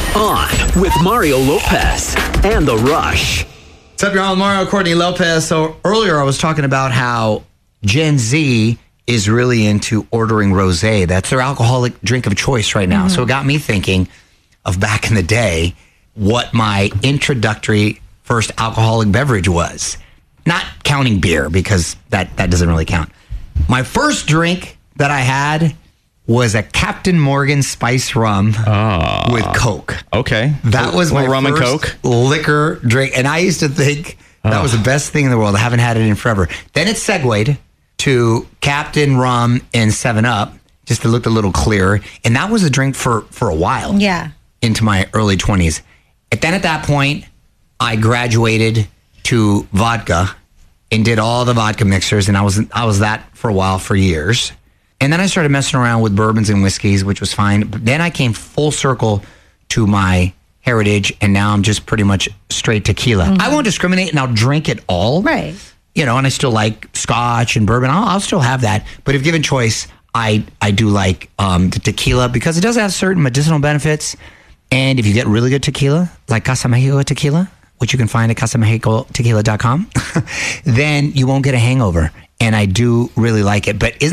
On with Mario Lopez and The Rush. What's up, y'all? Mario Courtney Lopez. So earlier I was talking about how Gen Z is really into ordering rosé. That's their alcoholic drink of choice right now. So it got me thinking of back in the day what my introductory first alcoholic beverage was. Not counting beer, because that doesn't really count. My first drink that I had was a Captain Morgan Spice Rum with Coke. Okay. That was my rum first and Coke liquor drink. And I used to think that was the best thing in the world. I haven't had it in forever. Then it segued to Captain Rum and 7-Up, just to look a little clearer. And that was a drink for a while. Yeah. Into my early 20s. And then at that point, I graduated to vodka and did all the vodka mixers. And I was that for a while, for years. And then I started messing around with bourbons and whiskeys, which was fine. But then I came full circle to my heritage, and now I'm just pretty much straight tequila. I won't discriminate, and I'll drink it all. Right. You know, and I still like scotch and bourbon. I'll still have that. But if given choice, I do like the tequila, because it does have certain medicinal benefits. And if you get really good tequila, like Casa Mexico tequila, which you can find at casamexicotequila.com, then you won't get a hangover. And I do really like it. But isn't